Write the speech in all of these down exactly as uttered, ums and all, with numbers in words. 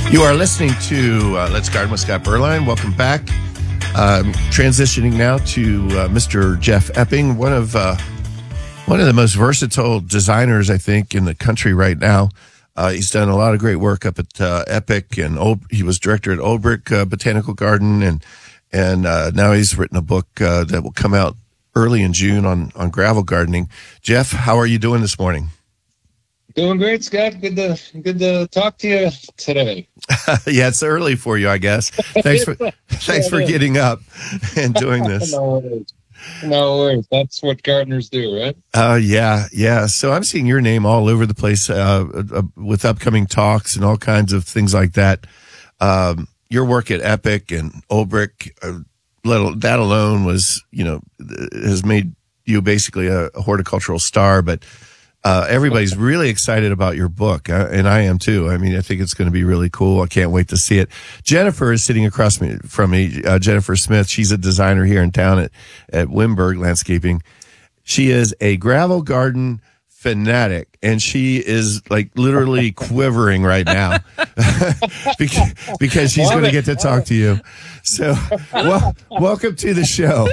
You are listening to uh, Let's Garden with Scott Berline. Welcome back. Um, transitioning now to uh, Mister Jeff Epping, one of uh, one of the most versatile designers, I think, in the country right now. Uh, he's done a lot of great work up at uh, Epic, and Old, he was director at Olbrich uh, Botanical Garden, and and uh, now he's written a book uh, that will come out early in June on on gravel gardening. Jeff, how are you doing this morning? Doing great, Scott. Good to good to talk to you today. Yeah, it's early for you, I guess. Thanks for thanks for getting up and doing this. No worries. No worries. That's what gardeners do, right? Uh, yeah, yeah. So I'm seeing your name all over the place uh, uh, with upcoming talks and all kinds of things like that. Um, your work at Epic and Olbrich, uh, let, that alone was, you know, has made you basically a, a horticultural star, but Uh, everybody's really excited about your book, uh, and I am too. I mean, I think it's going to be really cool. I can't wait to see it. Jennifer is sitting across me, from me, uh, Jennifer Smith. She's a designer here in town at, at Wimberg Landscaping. She is a gravel garden fanatic, and she is like literally quivering right now because, because she's going to get to talk to you. So, well, welcome to the show.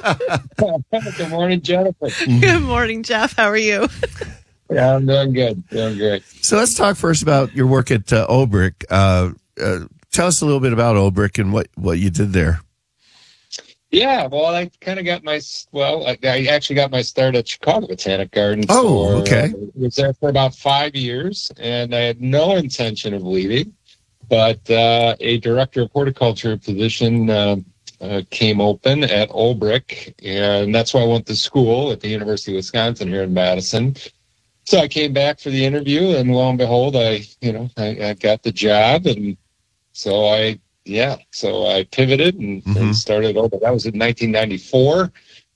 Good morning, Jennifer. Good morning, Jeff. How are you? Yeah, I'm doing good. Doing great. So let's talk first about your work at uh, Olbrich. Uh, uh, tell us a little bit about Olbrich and what, what you did there. Yeah, well, I kind of got my, well, I, I actually got my start at Chicago Botanic Gardens. Oh, for, okay. Uh, I was there for about five years, and I had no intention of leaving, but uh, a director of horticulture position uh, uh, came open at Olbrich, and that's why I went to school at the University of Wisconsin here in Madison. So I came back for the interview, and lo and behold, I, you know, I, I got the job, and so I, yeah, so I pivoted and, mm-hmm. and started over. That was in nineteen ninety-four.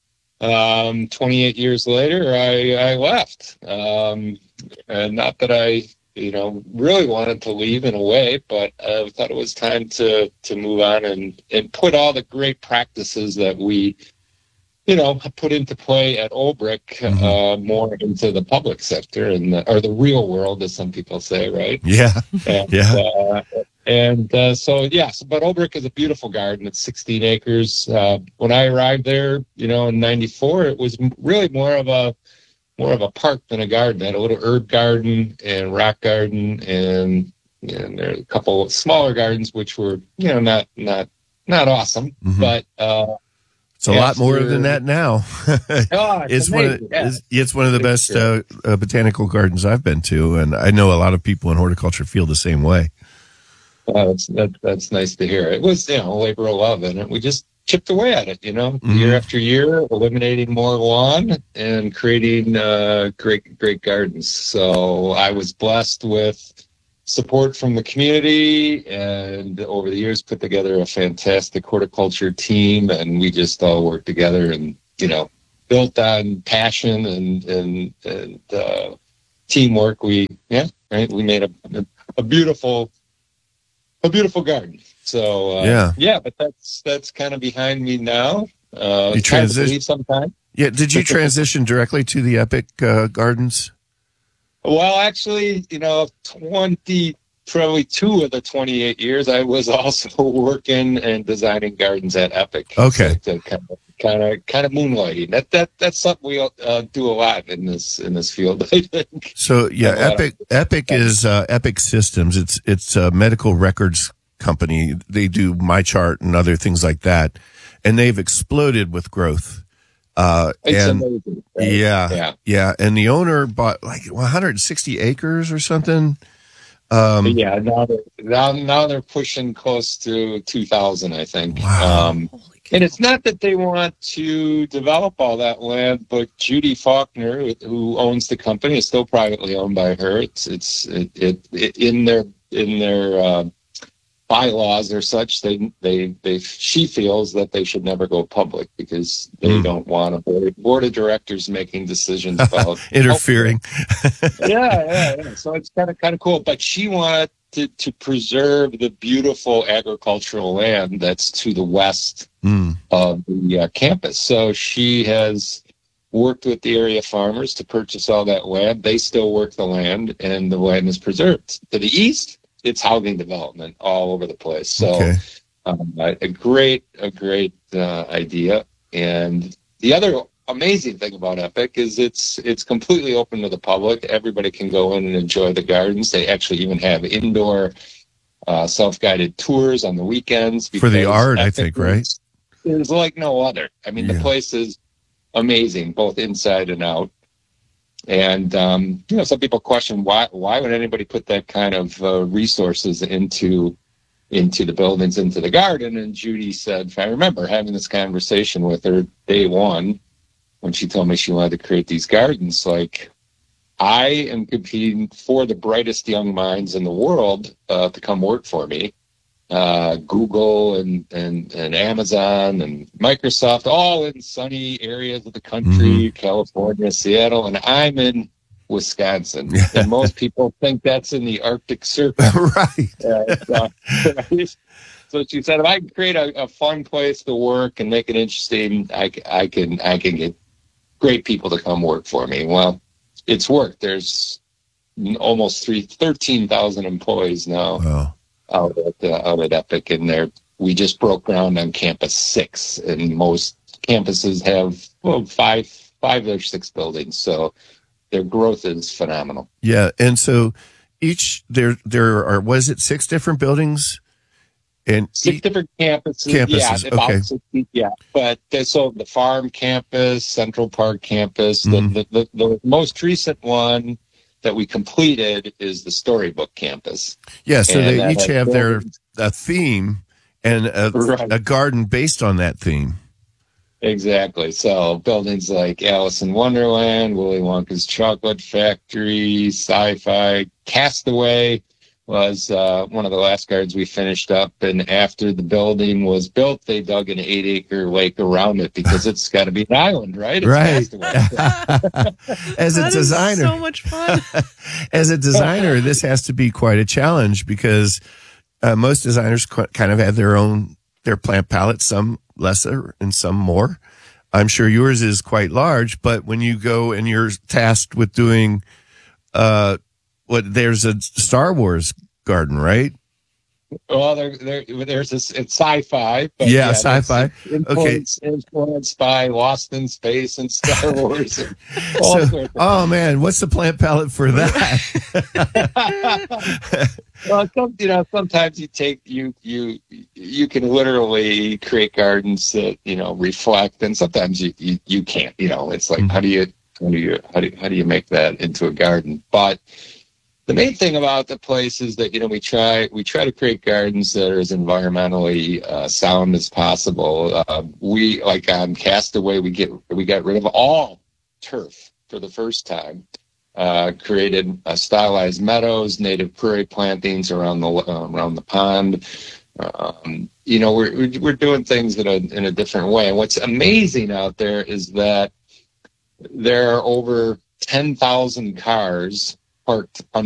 Um, twenty-eight years later, I, I left, um, and not that I, you know, really wanted to leave in a way, but I thought it was time to to move on and and put all the great practices that we, you know, put into play at Olbrich mm-hmm. uh, more into the public sector and the, or the real world, as some people say, right? Yeah, and, yeah. Uh, and uh, so, yes, but Olbrich is a beautiful garden. It's sixteen acres. Uh, when I arrived there, you know, in ninety-four, it was really more of a more of a park than a garden. It had a little herb garden and rock garden, and and there are a couple of smaller gardens which were, you know, not not not awesome, mm-hmm. but. Uh, It's a lot more than that now. oh, it's, it's one of yeah. it's, it's one of the best uh, uh, botanical gardens I've been to, and I know a lot of people in horticulture feel the same way. Oh, that's that, that's nice to hear. It was, you know, a labor of love, and we just chipped away at it, you know, mm-hmm. year after year, eliminating more lawn and creating uh, great great gardens. So I was blessed with support from the community, and over the years put together a fantastic horticulture team, and we just all worked together and, you know, built on passion and and, and uh, teamwork. We yeah right we made a, a, a beautiful a beautiful garden. So uh, yeah yeah but that's that's kind of behind me now. Uh, you transition sometime. Yeah, did you transition directly to the Epic uh, Gardens? Well, actually, you know, twenty, probably two of the twenty-eight years, I was also working and designing gardens at Epic. Okay, so kind of, kind of, kind of moonlighting. That that that's something we uh, do a lot in this in this field, I think. So yeah, Epic of, Epic is uh, Epic Systems. It's it's a medical records company. They do MyChart and other things like that, and they've exploded with growth. Uh, it's and amazing, right? yeah, yeah, yeah. And the owner bought like one hundred sixty acres or something. Um, yeah, now they're, now, now they're pushing close to two thousand, I think. Wow. Um, and it's not that they want to develop all that land, but Judy Faulkner, who owns the company, is still privately owned by her. It's it's it, it, it in their in their uh, bylaws or such, they, they, they, she feels that they should never go public because they mm. don't want a board, board of directors making decisions about interfering. yeah, yeah, yeah. So it's kind of, kind of cool. But she wanted to, to preserve the beautiful agricultural land that's to the west mm. of the uh, campus. So she has worked with the area farmers to purchase all that land. They still work the land, and the land is preserved. To the east, it's housing development all over the place. So Okay. um, a, a great, a great uh, idea. And the other amazing thing about Epic is it's it's completely open to the public. Everybody can go in and enjoy the gardens. They actually even have indoor uh, self-guided tours on the weekends. For the because art, I Epic think, right? is, is like no other. I mean, Yeah. the place is amazing, both inside and out. And um, you know, some people question why why would anybody put that kind of uh, resources into into the buildings, into the garden? And Judy said, if I remember having this conversation with her day one, when she told me she wanted to create these gardens, like, I am competing for the brightest young minds in the world uh, to come work for me. Uh, Google and, and, and Amazon and Microsoft, all in sunny areas of the country, Mm-hmm. California, Seattle, and I'm in Wisconsin. And most people think that's in the Arctic Circle. Right. Uh, so, right? So she said, if I can create a, a fun place to work and make it interesting, I, I can I can get great people to come work for me. Well, it's worked. There's almost three, thirteen thousand employees now Wow. out at, uh, out at Epic, and there we just broke ground on campus six, and most campuses have well five, five or six buildings. So their growth is phenomenal. Yeah. And so each there there are was it six different buildings? And Six each, different campuses, Campuses, yeah, about okay. sixty, yeah. But uh, so the Farm Campus, Central Park Campus, Mhm. the, the, the the most recent one that we completed is the Storybook Campus. yeah, so And they that each has have their buildings- a theme and a, Right. a garden based on that theme. Exactly. So buildings like Alice in Wonderland, Willy Wonka's Chocolate Factory, Sci-Fi, Castaway was uh, one of the last gardens we finished up. And after the building was built, they dug an eight-acre lake around it because it's got to be an island, right? It's Right. Castaway. As a That is designer, so much fun. as a designer, this has to be quite a challenge because uh, most designers qu- kind of have their own their plant palette, some lesser and some more. I'm sure yours is quite large, but when you go and you're tasked with doing uh what there's a Star Wars garden, right? Well, there, there, there's this. It's sci-fi. But Yeah, that's sci-fi. Influenced, influenced by Lost in Space and Star Wars. And all So, sorts of oh man, what's the plant palette for that? well, some, you know, sometimes you take you you you can literally create gardens that you know reflect, and sometimes you you, you can't. You know, it's like Mhm. how do you how do you how do you, how do you make that into a garden? But the main thing about the place is that you know we try we try to create gardens that are as environmentally uh, sound as possible. Uh, we like on Castaway, we get we got rid of all turf for the first time. Uh, created uh, stylized meadows, native prairie plantings around the uh, around the pond. Um, you know, we're we're we're doing things in a in a different way. And what's amazing out there is that there are over ten thousand cars parked